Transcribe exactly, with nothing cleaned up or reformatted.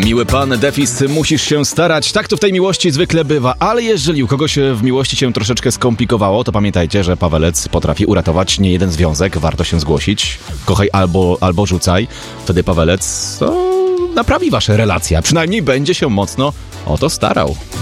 Miły pan Defis, musisz się starać. Tak to w tej miłości zwykle bywa, ale jeżeli u kogoś w miłości się troszeczkę skomplikowało, to pamiętajcie, że Pawelec potrafi uratować nie jeden związek. Warto się zgłosić. Kochaj albo, albo rzucaj. Wtedy Pawelec to naprawi wasze relacje, a przynajmniej będzie się mocno o to starał.